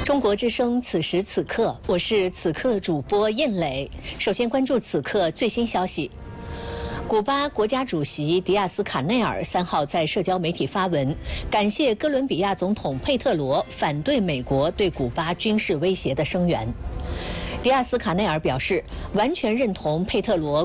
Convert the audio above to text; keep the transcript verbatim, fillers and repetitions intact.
中国之声此时此刻，我是此刻主播燕磊。首先关注此刻最新消息。古巴国家主席迪亚斯卡内尔三号在社交媒体发文，感谢哥伦比亚总统佩特罗反对美国对古巴军事威胁的声援。迪亚斯卡内尔表示，完全认同佩特罗